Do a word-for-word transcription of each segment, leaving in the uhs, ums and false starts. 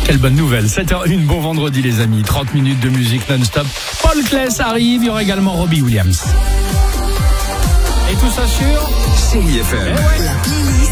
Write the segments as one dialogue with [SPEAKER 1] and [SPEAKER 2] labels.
[SPEAKER 1] Quelle bonne nouvelle. sept heures un, bon vendredi les amis. trente minutes de musique non-stop. Paul Claes arrive, il y aura également Robbie Williams. Et tout ça sur
[SPEAKER 2] Chérie F M.
[SPEAKER 1] Eh ouais.
[SPEAKER 2] La playlist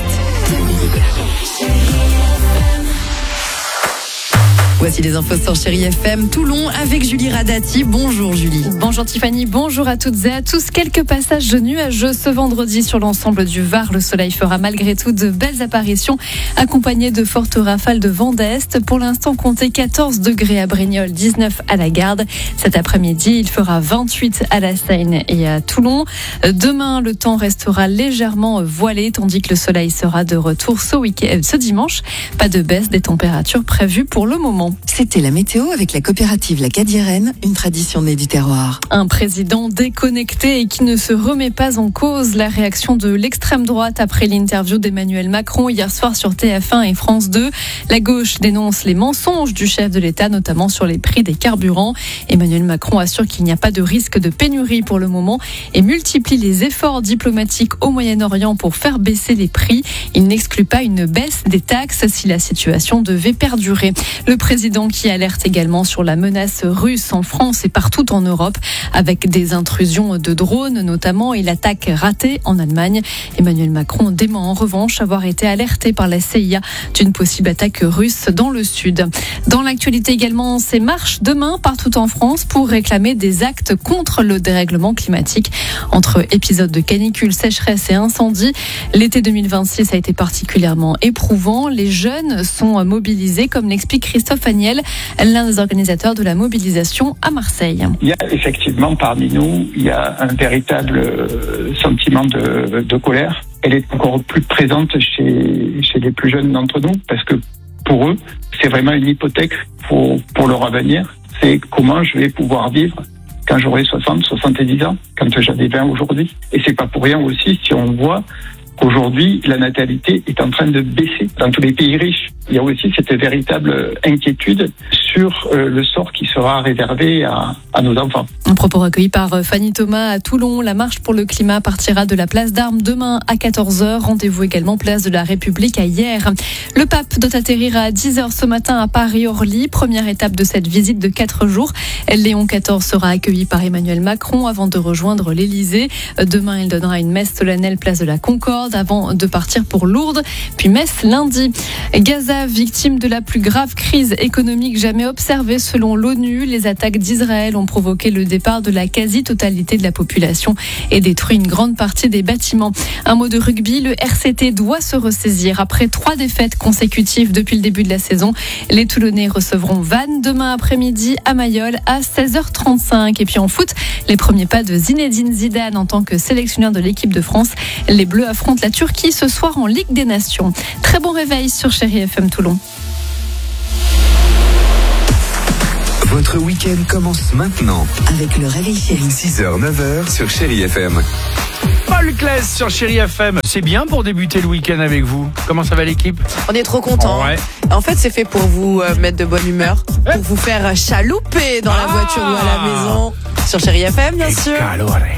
[SPEAKER 3] Voici les infos sur Chérie F M Toulon avec Julie Radati. Bonjour Julie.
[SPEAKER 4] Bonjour Tiffany, bonjour à toutes et à tous. Quelques passages nuageux ce vendredi sur l'ensemble du Var. Le soleil fera malgré tout de belles apparitions, accompagnées de fortes rafales de vent d'est. Pour l'instant, comptez quatorze degrés à Brignoles, dix-neuf à la Garde. Cet après-midi, il fera vingt-huit à la Seine et à Toulon. Demain, le temps restera légèrement voilé, tandis que le soleil sera de retour ce week-end, ce dimanche. Pas de baisse des températures prévues pour le moment.
[SPEAKER 3] C'était la météo avec la coopérative La Cadiérenne, une tradition née du terroir.
[SPEAKER 4] Un président déconnecté et qui ne se remet pas en cause. La réaction de l'extrême droite après l'interview d'Emmanuel Macron hier soir sur T F un et France deux. La gauche dénonce les mensonges du chef de l'État, notamment sur les prix des carburants. Emmanuel Macron assure qu'il n'y a pas de risque de pénurie pour le moment et multiplie les efforts diplomatiques au Moyen-Orient pour faire baisser les prix. Il n'exclut pas une baisse des taxes si la situation devait perdurer. Le président qui alerte également sur la menace russe en France et partout en Europe, avec des intrusions de drones notamment et l'attaque ratée en Allemagne. Emmanuel Macron dément en revanche avoir été alerté par la C I A d'une possible attaque russe dans le sud. Dans l'actualité également, ces marches demain partout en France pour réclamer des actes contre le dérèglement climatique. Entre épisodes de canicule, sécheresse et incendie, l'été deux mille vingt-six a été particulièrement éprouvant. Les jeunes sont mobilisés, comme l'explique Christophe Agnel, l'un des organisateurs de la mobilisation à Marseille.
[SPEAKER 5] Il y a effectivement parmi nous, il y a un véritable sentiment de, de colère. Elle est encore plus présente chez, chez les plus jeunes d'entre nous parce que pour eux, c'est vraiment une hypothèque pour, pour leur avenir. C'est comment je vais pouvoir vivre quand j'aurai soixante, soixante-dix ans, quand j'avais vingt aujourd'hui. Et c'est pas pour rien aussi si on voit qu'aujourd'hui, la natalité est en train de baisser dans tous les pays riches. Il y a aussi cette véritable inquiétude sur euh, le sort qui sera réservé à, à nos enfants.
[SPEAKER 4] Un propos recueilli par Fanny Thomas à Toulon. La marche pour le climat partira de la place d'Armes demain à quatorze heures. Rendez-vous également place de la République à Hyères. Le pape doit atterrir à dix heures ce matin à Paris-Orly. Première étape de cette visite de quatre jours. Léon quatorze sera accueilli par Emmanuel Macron avant de rejoindre l'Élysée. Demain, il donnera une messe solennelle place de la Concorde avant de partir pour Lourdes, puis messe lundi. Gaza, victime de la plus grave crise économique jamais observée selon l'ONU. Les attaques d'Israël ont provoqué le départ de la quasi-totalité de la population et détruit une grande partie des bâtiments. Un mot de rugby, le R C T doit se ressaisir. Après trois défaites consécutives depuis le début de la saison, les Toulonnais recevront Vannes demain après-midi à Mayol à seize heures trente-cinq. Et puis en foot, les premiers pas de Zinedine Zidane en tant que sélectionneur de l'équipe de France. Les Bleus affrontent la Turquie ce soir en Ligue des Nations. Très bon réveil sur Chérie F M Toulon.
[SPEAKER 2] Votre week-end commence maintenant.
[SPEAKER 3] Avec le réveil chéri.
[SPEAKER 2] six heures, neuf heures sur Chérie F M.
[SPEAKER 1] Paul Claes sur Chérie F M. C'est bien pour débuter le week-end avec vous. Comment ça va l'équipe ?
[SPEAKER 6] On est trop contents.
[SPEAKER 1] Ouais.
[SPEAKER 6] En fait, c'est fait pour vous euh, mettre de bonne humeur, pour vous faire chalouper dans la voiture ou à la maison. Sur Chérie F M, bien sûr.
[SPEAKER 1] Calore.